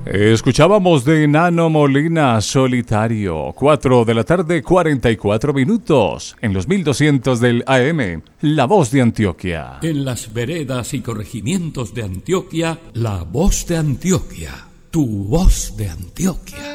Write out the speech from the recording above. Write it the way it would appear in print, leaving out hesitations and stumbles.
Escuchábamos de Nano Molina, Solitario, 4 de la tarde, 44 minutos, en los 1200 del AM, La Voz de Antioquia. En las veredas y corregimientos de Antioquia, La Voz de Antioquia, tu voz de Antioquia.